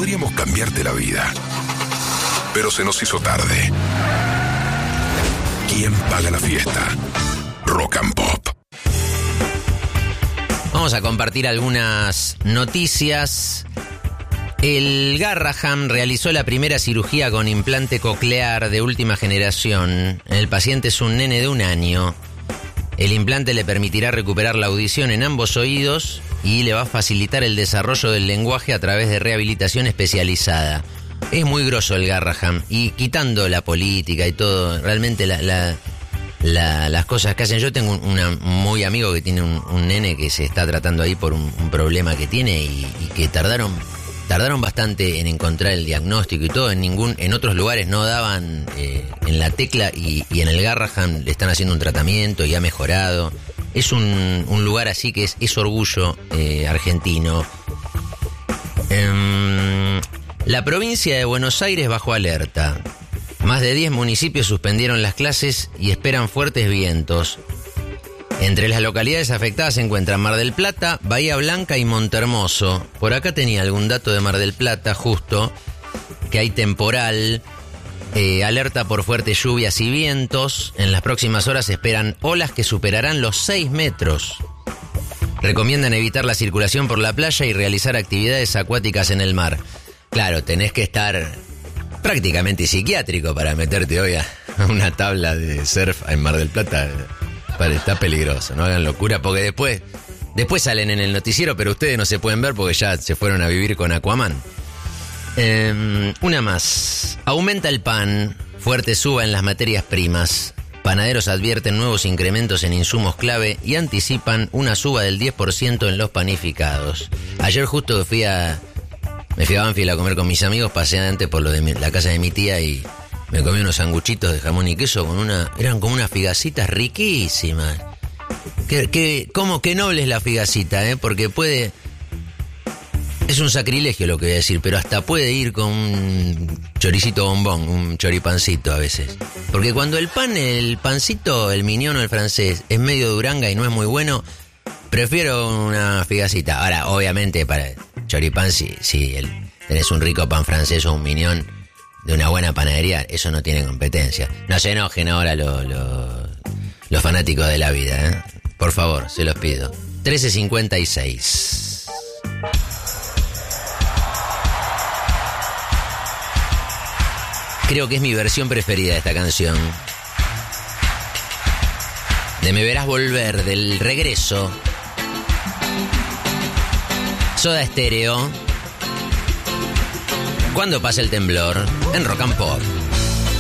podríamos cambiarte la vida. Pero se nos hizo tarde. ¿Quién paga la fiesta? Rock and Pop. Vamos a compartir algunas noticias. El Garraham realizó la primera cirugía con implante coclear de última generación. El paciente es un nene de 1 año. El implante le permitirá recuperar la audición en ambos oídos y le va a facilitar el desarrollo del lenguaje a través de rehabilitación especializada. Es muy grosso el Garraham, y quitando la política y todo, realmente las cosas que hacen. Yo tengo un muy amigo que tiene un nene que se está tratando ahí por un problema que tiene y que tardaron bastante en encontrar el diagnóstico y todo. En otros lugares no daban en la tecla y en el Garraham le están haciendo un tratamiento y ha mejorado. Es un lugar así que es orgullo argentino. La provincia de Buenos Aires bajo alerta. Más de 10 municipios suspendieron las clases y esperan fuertes vientos. Entre las localidades afectadas se encuentran Mar del Plata, Bahía Blanca y Montehermoso. Por acá tenía algún dato de Mar del Plata, justo, que hay temporal, alerta por fuertes lluvias y vientos. En las próximas horas se esperan olas que superarán los 6 metros. Recomiendan evitar la circulación por la playa y realizar actividades acuáticas en el mar. Claro, tenés que estar prácticamente psiquiátrico para meterte hoy a una tabla de surf en Mar del Plata. Está peligroso, no hagan locura, porque después salen en el noticiero, pero ustedes no se pueden ver porque ya se fueron a vivir con Aquaman. Una más. Aumenta el pan, fuerte suba en las materias primas. Panaderos advierten nuevos incrementos en insumos clave y anticipan una suba del 10% en los panificados. Ayer justo me fui a Banfield a comer con mis amigos, pasé antes por la casa de mi tía y me comí unos sanguchitos de jamón y queso eran como unas figacitas riquísimas. ¿Cómo que noble es la figacita, porque es un sacrilegio lo que voy a decir, pero hasta puede ir con un choricito bombón, un choripancito a veces. Porque cuando el pancito, el mignon o el francés, es medio duranga y no es muy bueno, prefiero una figacita. Ahora, obviamente, para choripán, si tenés un rico pan francés o un mignon de una buena panadería, eso no tiene competencia. No se enojen ahora los fanáticos de la vida, Por favor, se los pido. 13:56. Creo que es mi versión preferida de esta canción. De Me Verás Volver, del regreso. Soda Stereo. ¿Cuándo pasa el temblor? En Rock and Pop.